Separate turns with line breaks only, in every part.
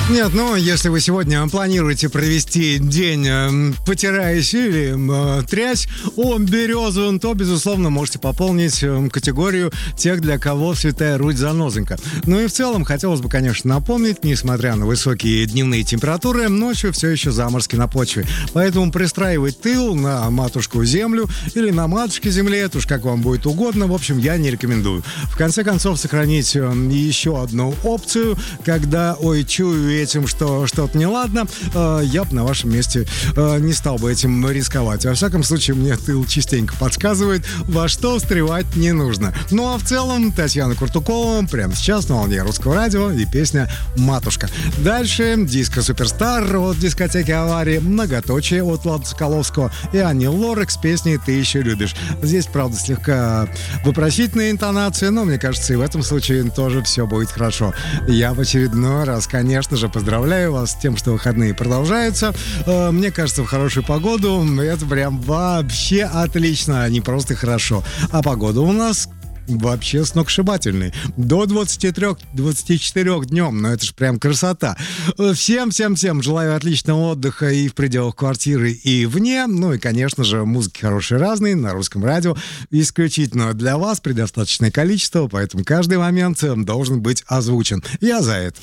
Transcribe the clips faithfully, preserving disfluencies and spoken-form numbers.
Нет, ну, если вы сегодня планируете провести день, э, потираясь или э, трясь о березу, то, безусловно, можете пополнить э, категорию тех, для кого святая Русь занозонька. Ну и в целом, хотелось бы, конечно, напомнить, несмотря на высокие дневные температуры, ночью все еще заморозки на почве. Поэтому пристраивать тыл на матушку землю или на матушке земле, это уж как вам будет угодно, в общем, я не рекомендую. В конце концов, сохранить э, еще одну опцию, когда, ой, чую этим, что что-то неладно, э, я бы на вашем месте э, не стал бы этим рисковать. Во всяком случае, мне тыл частенько подсказывает, во что встревать не нужно. Ну а в целом, Татьяна Куртукова прямо сейчас на волне Русского радио и песня «Матушка». Дальше диско «Суперстар» от дискотеки «Аварии», «Многоточие» от Влада Соколовского и Ани Лорак с песней «Ты еще любишь». Здесь, правда, слегка вопросительная интонация, но мне кажется, и в этом случае тоже все будет хорошо. Я в очередной раз, конечно же, поздравляю вас с тем, что выходные продолжаются. Мне кажется, в хорошую погоду это прям вообще отлично, не просто хорошо. А погода у нас вообще сногсшибательный. До двадцати трёх - двадцати четырёх днем. Ну, это ж прям красота. Всем-всем-всем желаю отличного отдыха и в пределах квартиры, и вне. Ну и, конечно же, музыки хорошие разные на Русском радио. Исключительно для вас предостаточное количество, поэтому каждый момент должен быть озвучен. Я за это.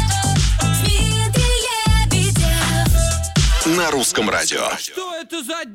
На Русском радио.
Что это за